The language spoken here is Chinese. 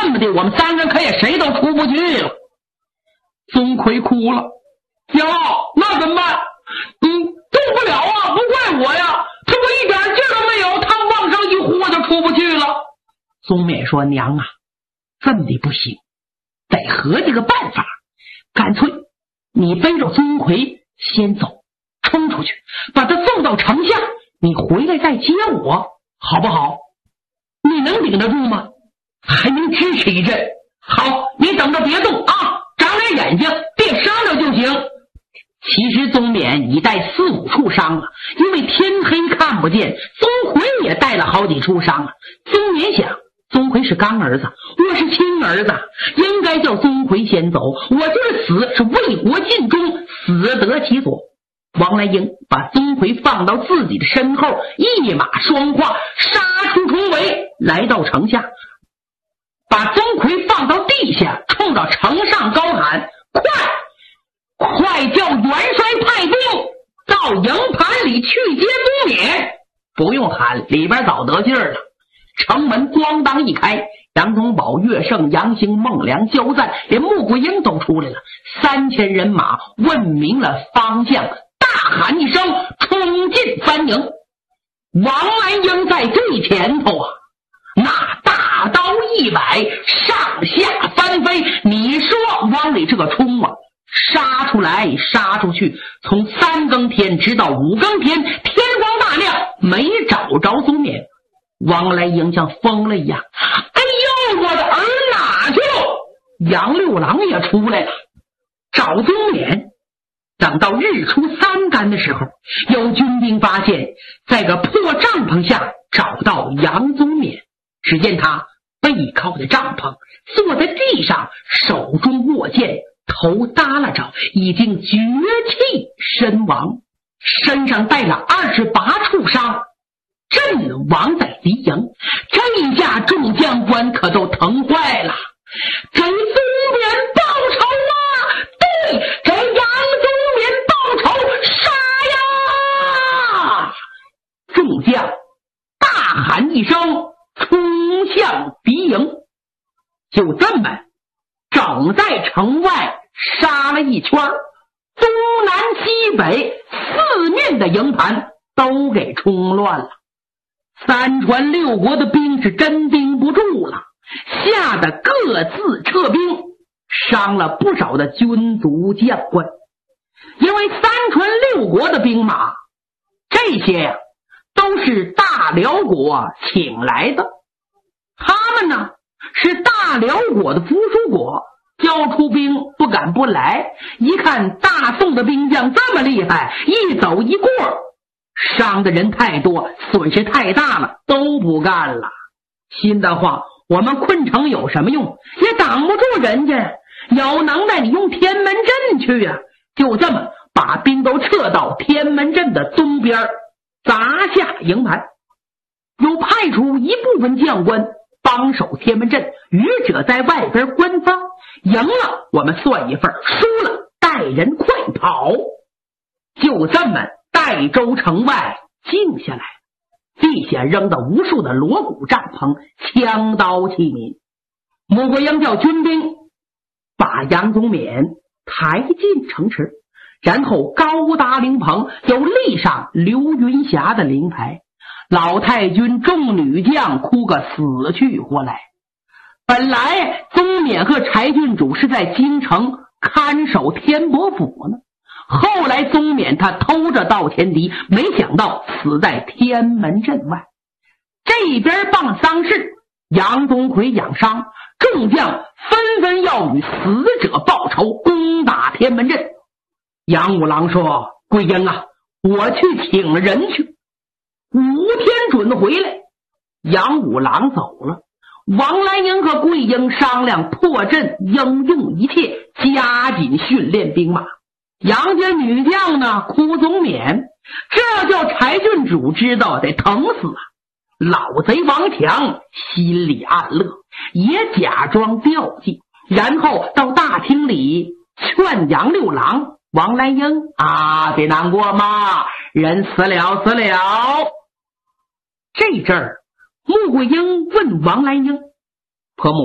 这么的，我们三人可也谁都出不去了。宗奎哭了，娘，那怎么办？动不了啊，不怪我呀，这我一点劲都没有，他往上一呼我就出不去了。宗冕说，娘啊，这么的不行，得合计个办法，干脆你背着宗奎先走，冲出去把他送到城下，你回来再接我，好不好？你能顶得住吗？还能支持一阵。好，你等着别动啊，长点眼睛，别伤着就行。其实宗冕已带4、5处伤了，因为天黑看不见。宗奎也带了好几处伤了。宗冕想，宗奎是干儿子，我是亲儿子，应该叫宗奎先走，我就是死是为国尽忠，死得其所。王来英把宗奎放到自己的身后，一马双跨，杀出重围，来到城下，把宗奎放到地下，冲到城上高喊，快叫元帅派兵到营盘里去接宗冕。不用喊，里边早得劲儿了。城门咣当一开，杨宗保、岳胜、杨兴、孟良、焦赞连穆桂英都出来了。3000人马问明了方向，大喊一声，冲进番营。王来英在最前头啊，那大刀一摆，上下翻飞。你说往里这个冲啊，杀出来杀出去，从3更天直到5更天，天光大亮，没找着宗冕。王来英像疯了一样，哎呦，我的儿哪去了？杨六郎也出来了，找宗冕。等到日出3竿的时候，有军兵发现，在个破帐篷下找到杨宗冕。只见他背靠着帐篷，坐在地上，手中握剑，头耷拉着，已经绝气身亡，身上带了28处伤，阵亡在敌营。这一下众将官可都疼坏了，给宗冕报仇啊！对，给杨宗冕报仇，杀呀！众将大喊一声，冲向敌营。就这么整在城外杀了一圈，东南西北4面的营盘都给冲乱了。3川6国的兵是真盯不住了，吓得各自撤兵，伤了不少的军卒将官。因为3川6国的兵马，这些呀都是大辽国请来的，他们呢是大辽国的附属国，交出兵不敢不来。一看大宋的兵将这么厉害，一走一过，伤的人太多，损失太大了，都不干了。心的话，我们困城有什么用？也挡不住人家，有能耐你用天门阵去啊！就这么把兵都撤到天门阵的东边，砸下营盘。又派出一部分将官帮守天门阵，余者在外边观方，赢了我们算一份，输了带人快跑。就这么代州城外静下来，地下扔的无数的锣鼓帐篷、枪刀器皿。穆桂英叫军兵把杨宗冕抬进城池，然后高搭灵棚，又立上刘云霞的灵牌。老太君众女将哭个死去活来。本来宗冕和柴郡主是在京城看守天伯府呢，后来宗冕他偷着到前敌，没想到死在天门阵外。这边办丧事，杨宗奎养伤，众将纷纷要与死者报仇，攻打天门阵。杨五郎说，桂英啊，我去请了人去，5天准回来。杨五郎走了，王兰英和桂英商量破阵，应用一切，加紧训练兵马。杨家女将呢哭宗冕，这叫柴郡主知道得疼死啊！老贼王强心里暗乐，也假装吊祭，然后到大厅里劝杨六郎、王兰英啊，别难过嘛，人死了。这阵儿，穆桂英问王兰英，婆母